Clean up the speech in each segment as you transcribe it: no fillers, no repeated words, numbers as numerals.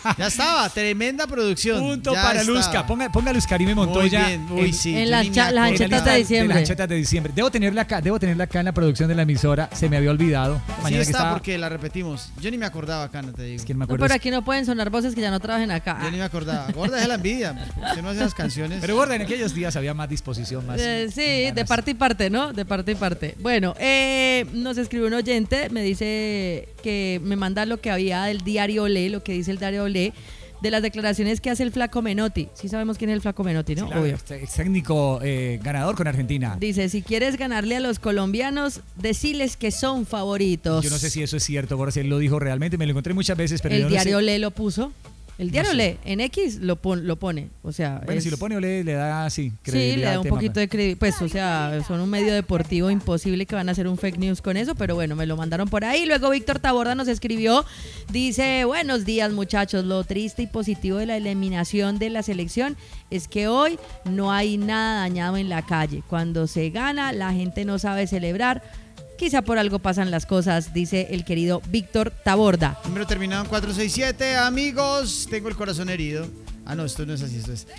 Ya estaba, tremenda producción. Punto ya para estaba. Luzca. Ponga Luz Karime Montoya. Muy bien. Uy, sí. En yo las ni me anchetas de acordaba. diciembre. De las anchetas de diciembre. Debo tenerla acá en la producción de la emisora. Se me había olvidado. Sí Mañana que está estaba. porque la repetimos. Yo ni me acordaba, Cana, te digo. Es que no me No, acuerdo. pero aquí no pueden sonar voces que ya no trabajen acá. Yo ni me acordaba. Gorda es la envidia. Usted no hace las canciones. Pero gorda, en aquellos días había más disposición, más. Sí, de parte y parte, ¿no? De parte y parte. Bueno, nos escribió un oyente, me dice que me manda lo que había del diario Olé, lo que dice el diario Olé, de las declaraciones que hace el Flaco Menotti. Sí sabemos quién es el Flaco Menotti, ¿no? Sí, claro, Obvio. ex técnico ganador con Argentina. Dice, si quieres ganarle a los colombianos, deciles que son favoritos. Yo no sé si eso es cierto, gorda, si él lo dijo realmente. Me lo encontré muchas veces, pero yo El no diario sé. Olé lo puso. El diario No sé. Olé, en X lo pone. O sea, Bueno, si lo pone Olé, le da así. Sí, le da un poquito de credibilidad. Pues, o sea, son un medio deportivo imposible que van a hacer un fake news con eso, pero bueno, me lo mandaron por ahí. Luego Víctor Taborda nos escribió, dice, buenos días muchachos, lo triste y positivo de la eliminación de la selección es que hoy no hay nada dañado en la calle. Cuando se gana, la gente no sabe celebrar. Quizá por algo pasan las cosas, dice el querido Víctor Taborda. Número terminado en 467. Amigos, tengo el corazón herido. Ah, no, esto no es así, esto es.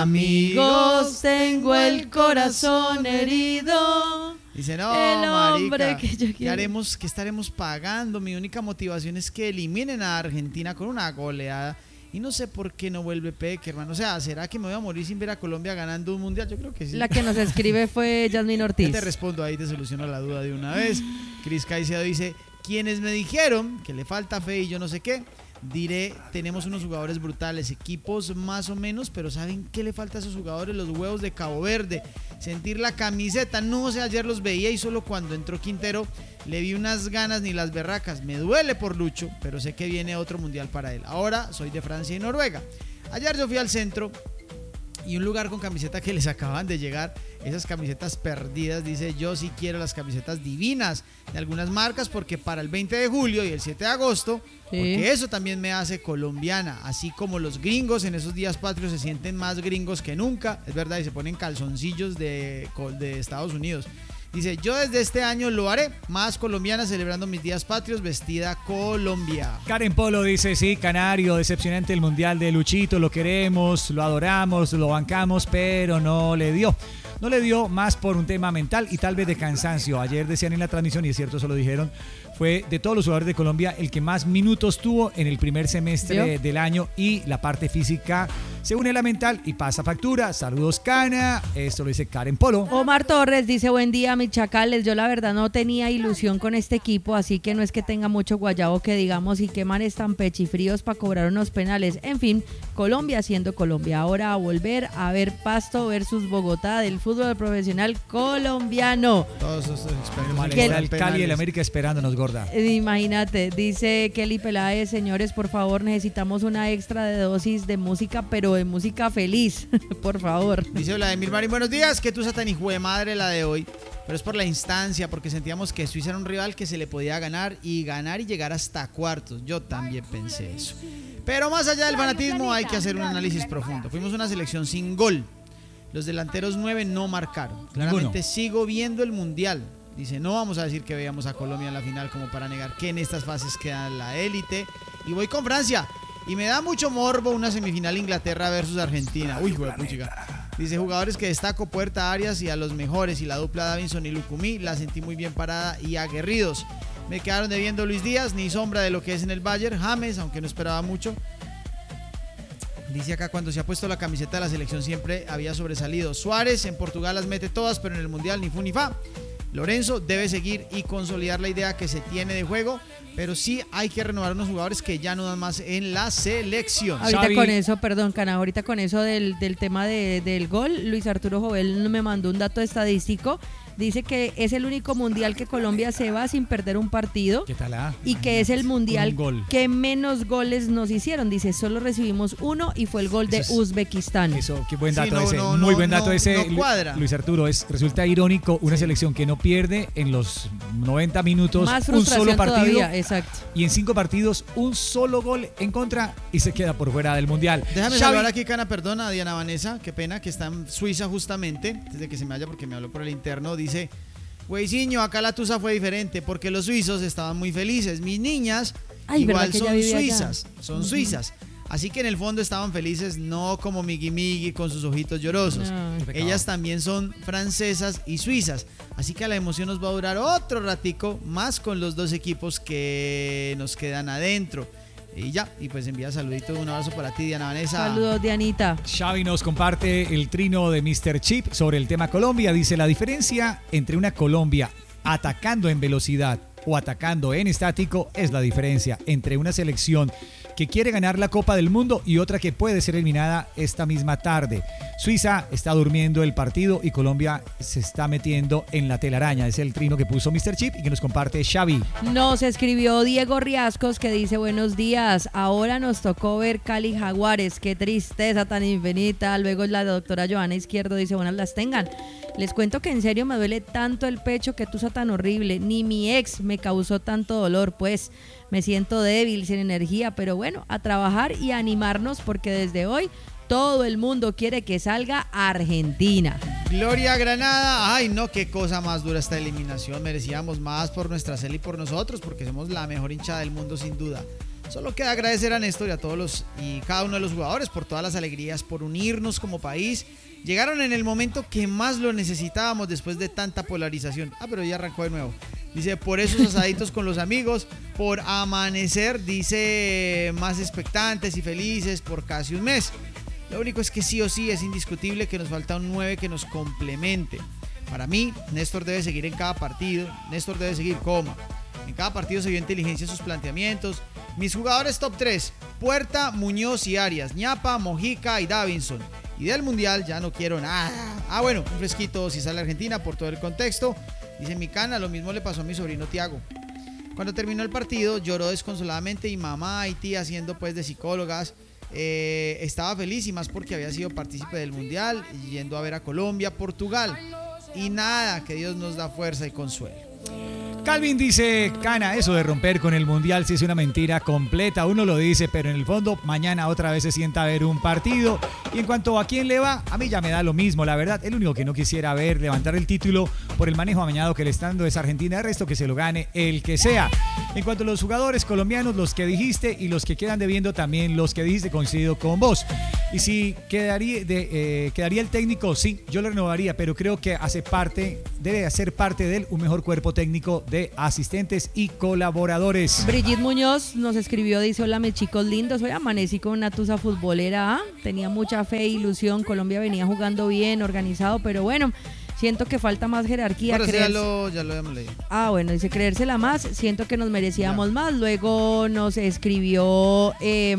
Amigos, tengo el corazón herido. Dice, no, el hombre marica, que yo ¿qué quiero. haremos? ¿Qué estaremos pagando? Mi única motivación es que eliminen a Argentina con una goleada. Y no sé por qué no vuelve Peckerman. O sea, ¿será que me voy a morir sin ver a Colombia ganando un mundial? Yo creo que sí. La que nos escribe fue Yasmín Ya Ortiz. te respondo ahí, te soluciono la duda de una vez. Cris Caicedo dice, quienes me dijeron que le falta fe y yo no sé qué, diré, tenemos unos jugadores brutales, equipos más o menos, pero ¿saben qué le falta a esos jugadores? Los huevos de Cabo Verde, sentir la camiseta. No sé, ayer los veía y solo cuando entró Quintero le vi unas ganas ni las berracas. Me duele por Lucho, pero sé que viene otro mundial para él. Ahora soy de Francia y Noruega. Ayer yo fui al centro y un lugar con camiseta que les acaban de llegar, esas camisetas perdidas, dice, yo sí quiero las camisetas divinas de algunas marcas porque para el 20 de julio y el 7 de agosto, porque eso también me hace colombiana, así como los gringos en esos días patrios se sienten más gringos que nunca, es verdad, y se ponen calzoncillos de Estados Unidos. Dice, yo desde este año lo haré, más colombiana, celebrando mis días patrios, vestida Colombia. Karen Polo dice, sí, Canario, decepcionante el Mundial de Luchito, lo queremos, lo adoramos, lo bancamos, pero no le dio. No le dio más por un tema mental y tal vez de cansancio. Ayer decían en la transmisión, y es cierto, eso lo dijeron, fue de todos los jugadores de Colombia el que más minutos tuvo en el primer semestre del año y la parte física se une a la mental y pasa factura. Saludos, Cana. Esto lo dice Karen Polo. Omar Torres dice, buen día, mis chacales. Yo la verdad no tenía ilusión con este equipo, así que no es que tenga mucho guayabo que digamos y que manes tan pechifríos para cobrar unos penales. En fin, Colombia siendo Colombia. Ahora a volver a ver Pasto versus Bogotá del fútbol profesional colombiano. Todos esos expertos. Está el Cali y el América esperándonos, gorda. Imagínate, dice Kelly Peláez, señores, por favor, necesitamos una extra de dosis de música, pero de música feliz, por favor. Dice Vladimir Marín, buenos días, que tusa tan hijo de madre la de hoy, pero es por la instancia, porque sentíamos que Suiza era un rival que se le podía ganar y llegar hasta cuartos. Yo también pensé eso. Pero más allá del fanatismo hay que hacer un análisis profundo. Fuimos una selección sin gol. Los delanteros 9 no marcaron. Claramente sigo viendo el mundial. Dice, no vamos a decir que veamos a Colombia en la final como para negar que en estas fases queda la élite. Y voy con Francia. Y me da mucho morbo una semifinal Inglaterra versus Argentina. Uy, puchica. Dice, jugadores que destaco, Puerta, Arias y a los mejores. Y la dupla Davinson y Lucumí la sentí muy bien parada y aguerridos. Me quedaron debiendo Luis Díaz, ni sombra de lo que es en el Bayern. James, aunque no esperaba mucho. Dice acá, cuando se ha puesto la camiseta de la selección siempre había sobresalido. Suárez, en Portugal las mete todas, pero en el Mundial ni fu ni fa. Lorenzo debe seguir y consolidar la idea que se tiene de juego, pero sí hay que renovar unos jugadores que ya no dan más en la selección. Ahorita Xavi. Con eso, perdón, Cana, ahorita con eso del tema del gol, Luis Arturo Jovel me mandó un dato estadístico. Dice que es el único mundial que Colombia se va sin perder un partido. ¿Qué tal? Y que es el mundial que menos goles nos hicieron. Dice, solo recibimos uno y fue el gol de Uzbekistán. Eso, qué buen dato ese. Muy buen dato ese, no cuadra. Luis Arturo. Resulta irónico una selección que no pierde en los 90 minutos más un solo partido. Todavía, exacto. Y en 5 partidos un solo gol en contra y se queda por fuera del mundial. Déjame saludar aquí, Cana, perdona, a Diana Vanessa, qué pena, que está en Suiza justamente, desde que se me vaya porque me habló por el interno. Dice, güeyciño, acá la tusa fue diferente porque los suizos estaban muy felices. Mis niñas igual son suizas, son suizas. Así que en el fondo estaban felices, no como Migui Migui con sus ojitos llorosos. Ellas también son francesas y suizas. Así que la emoción nos va a durar otro ratico más con los dos equipos que nos quedan adentro. Y ya, y pues envía saluditos, un abrazo para ti, Diana Vanessa. Saludos, Dianita. Xavi nos comparte el trino de Mr. Chip sobre el tema Colombia. Dice, la diferencia entre una Colombia atacando en velocidad o atacando en estático es la diferencia entre una selección que quiere ganar la Copa del Mundo y otra que puede ser eliminada esta misma tarde. Suiza está durmiendo el partido y Colombia se está metiendo en la telaraña. Es el trino que puso Mr. Chip y que nos comparte Xavi. Nos escribió Diego Riascos que dice, buenos días, ahora nos tocó ver Cali Jaguares, qué tristeza tan infinita. Luego la doctora Joana Izquierdo dice, buenas las tengan. Les cuento que en serio me duele tanto el pecho, qué tusa tan horrible. Ni mi ex me causó tanto dolor, pues me siento débil, sin energía, pero bueno, a trabajar y a animarnos porque desde hoy todo el mundo quiere que salga Argentina. Gloria Granada, ay no, qué cosa más dura esta eliminación, merecíamos más por nuestra cel y por nosotros, porque somos la mejor hinchada del mundo sin duda. Solo queda agradecer a Néstor y a todos y cada uno de los jugadores por todas las alegrías, por unirnos como país. Llegaron en el momento que más lo necesitábamos después de tanta polarización. Pero ya arrancó de nuevo. Dice, por esos asaditos con los amigos, por amanecer, dice, más expectantes y felices por casi un mes. Lo único es que sí o sí es indiscutible que nos falta un 9 que nos complemente. Para mí, Néstor debe seguir en cada partido, Néstor debe seguir coma. En cada partido se vio inteligencia en sus planteamientos. Mis jugadores top 3, Puerta, Muñoz y Arias, Ñapa, Mojica y Davinson. Y del Mundial ya no quiero nada. Bueno, un fresquito si sale Argentina por todo el contexto. Dice mi cana, lo mismo le pasó a mi sobrino Tiago. Cuando terminó el partido lloró desconsoladamente y mamá y tía siendo pues de psicólogas estaba feliz y más porque había sido partícipe del Mundial yendo a ver a Colombia, Portugal. Y nada, que Dios nos da fuerza y consuelo. Calvin dice, Cana, eso de romper con el Mundial sí es una mentira completa, uno lo dice, pero en el fondo mañana otra vez se sienta a ver un partido. Y en cuanto a quién le va, a mí ya me da lo mismo, la verdad, el único que no quisiera ver levantar el título por el manejo amañado que le está dando es Argentina, el resto que se lo gane el que sea. En cuanto a los jugadores colombianos, los que dijiste y los que quedan debiendo también, los que dijiste, coincido con vos. Y si quedaría el técnico, sí, yo lo renovaría, pero creo que debe hacer parte de él un mejor cuerpo técnico de asistentes y colaboradores. Brigitte Muñoz nos escribió, dice, hola mis chicos lindos, hoy amanecí con una tusa futbolera, tenía mucha fe e ilusión, Colombia venía jugando bien, organizado, pero bueno, siento que falta más jerarquía. Bueno, ya lo habíamos leído. Bueno, dice, creérsela más, siento que nos merecíamos más. Luego nos escribió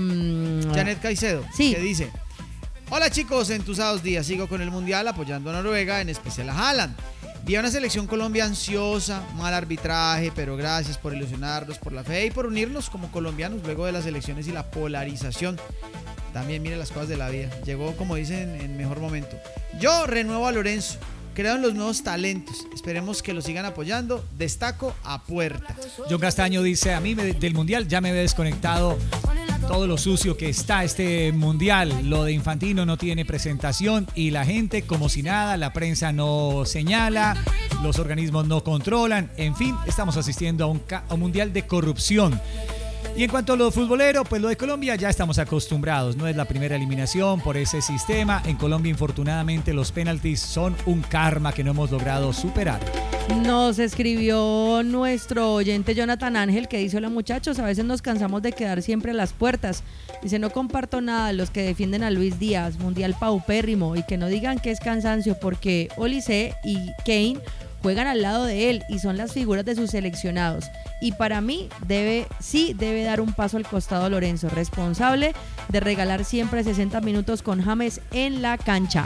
Janet Caicedo, sí. Que dice, hola chicos, entusados días, sigo con el Mundial apoyando a Noruega, en especial a Haaland. Vi a una selección Colombia ansiosa, mal arbitraje, pero gracias por ilusionarnos, por la fe y por unirnos como colombianos luego de las elecciones y la polarización. También mire las cosas de la vida, llegó como dicen en mejor momento. Yo renuevo a Lorenzo, creo en los nuevos talentos, esperemos que lo sigan apoyando, destaco a Puerta. John Castaño dice, a mí del Mundial ya me he desconectado todo lo sucio que está este Mundial, lo de Infantino no tiene presentación y la gente como si nada, la prensa no señala, los organismos no controlan, en fin, estamos asistiendo a un Mundial de corrupción. Y en cuanto a lo futbolero, pues lo de Colombia ya estamos acostumbrados, no es la primera eliminación por ese sistema. En Colombia, infortunadamente, los penaltis son un karma que no hemos logrado superar. Nos escribió nuestro oyente Jonathan Ángel que dice, hola muchachos, a veces nos cansamos de quedar siempre a las puertas. Dice, no comparto nada de los que defienden a Luis Díaz, Mundial paupérrimo, y que no digan que es cansancio porque Olise y Kane juegan al lado de él y son las figuras de sus seleccionados. Y para mí debe dar un paso al costado Lorenzo, responsable de regalar siempre 60 minutos con James en la cancha.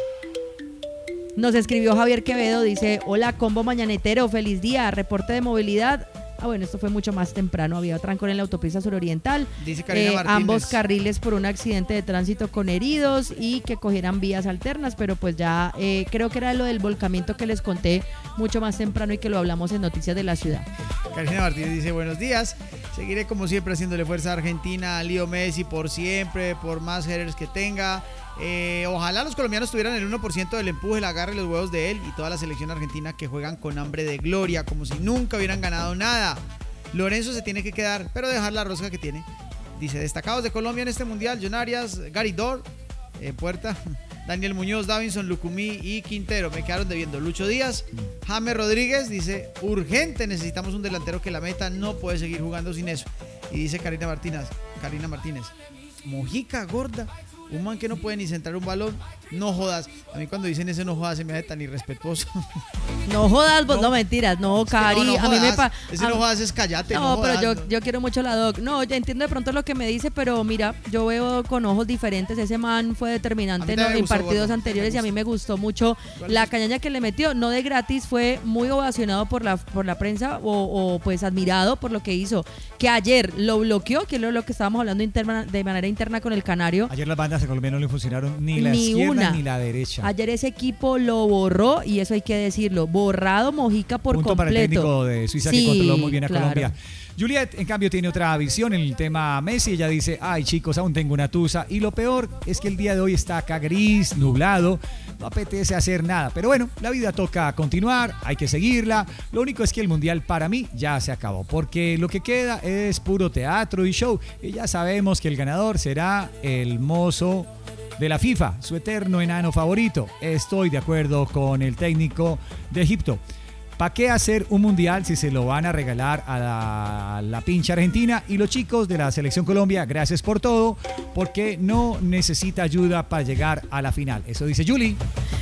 Nos escribió Javier Quevedo, dice, hola combo mañanetero, feliz día, reporte de movilidad. Bueno, esto fue mucho más temprano, había trancón en la autopista suroriental. Dice Karina Martínez. Ambos carriles por un accidente de tránsito con heridos y que cogieran vías alternas, pero pues ya creo que era lo del volcamiento que les conté mucho más temprano y que lo hablamos en Noticias de la Ciudad. Karina Martínez dice, buenos días, seguiré como siempre haciéndole fuerza a Argentina, a Leo Messi por siempre, por más haters que tenga. Ojalá los colombianos tuvieran el 1% del empuje, el agarre y los huevos de él y toda la selección argentina que juegan con hambre de gloria, como si nunca hubieran ganado nada. Lorenzo se tiene que quedar, pero dejar la rosca que tiene. Dice, destacados de Colombia en este mundial, John Arias, Gary Dor, Puerta, Daniel Muñoz, Davinson, Lucumí y Quintero. Me quedaron debiendo. Lucho Díaz, James Rodríguez, dice, urgente, necesitamos un delantero que la meta, no puede seguir jugando sin eso. Y dice Karina Martínez, Mojica gorda, un man que no puede ni centrar un balón, no jodas. A mí cuando dicen ese no jodas se me hace tan irrespetuoso. No jodas, vos, no mentiras, no, Cari, no a mí me jodas. Ese no jodas es cállate, no pero jodas, yo quiero mucho la Doc. No, yo entiendo de pronto lo que me dice, pero mira, yo veo con ojos diferentes. Ese man fue determinante en partidos anteriores y a mí me gustó mucho la cañaña que le metió. No de gratis, fue muy ovacionado por la prensa o pues admirado por lo que hizo. Que ayer lo bloqueó, que es lo que estábamos hablando de manera interna con el Canario. Ayer las bandas de Colombia no le funcionaron ni la izquierda una. ni la derecha. Ayer ese equipo lo borró y eso hay que decirlo. Borrado Mojica por Punto completo. Para el técnico de Suiza, que controló muy bien a claro. Colombia. Juliet, en cambio, tiene otra visión en el tema Messi. Ella dice, ay chicos, aún tengo una tusa. Y lo peor es que el día de hoy está acá gris, nublado. No apetece hacer nada. Pero bueno, la vida toca continuar, hay que seguirla. Lo único es que el Mundial para mí ya se acabó. Porque lo que queda es puro teatro y show. Y ya sabemos que el ganador será el mozo de la FIFA, su eterno enano favorito. Estoy de acuerdo con el técnico de Egipto. ¿Para qué hacer un mundial si se lo van a regalar a la pincha Argentina? Y los chicos de la Selección Colombia, gracias por todo, porque no necesita ayuda para llegar a la final. Eso dice Juli.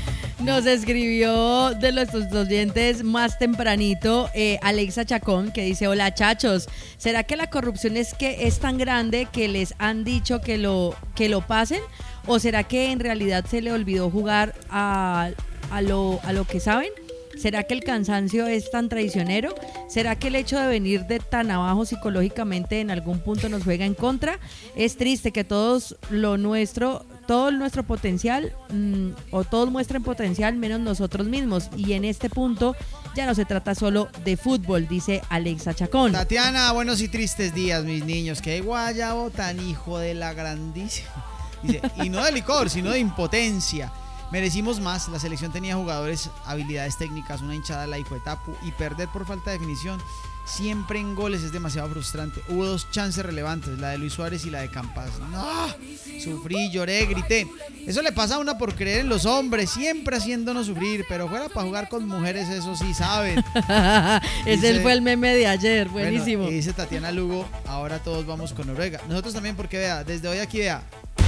Nos escribió de nuestros oyentes más tempranito Alexa Chacón, que dice, hola chachos, ¿será que la corrupción es tan grande que les han dicho que lo pasen? ¿O será que en realidad se le olvidó jugar a lo que saben? ¿Será que el cansancio es tan traicionero? ¿Será que el hecho de venir de tan abajo psicológicamente en algún punto nos juega en contra? Es triste que todo nuestro potencial, o todos muestren potencial menos nosotros mismos. Y en este punto ya no se trata solo de fútbol, dice Alexa Chacón. Tatiana, buenos y tristes días, mis niños. Qué guayabo tan hijo de la grandísima. Dice, y no de licor, sino de impotencia. Merecimos más, la selección tenía jugadores, habilidades técnicas, una hinchada la hijo de Tapu, y perder por falta de definición siempre en goles es demasiado frustrante. Hubo 2 chances relevantes, la de Luis Suárez y la de Campas. No, sufrí, lloré, grité. Eso le pasa a uno por creer en los hombres, siempre haciéndonos sufrir, pero fuera para jugar con mujeres, eso sí saben. Ese fue el meme de ayer, buenísimo. Bueno, y dice Tatiana Lugo, ahora todos vamos con Noruega. Nosotros también, porque vea, desde hoy aquí vea.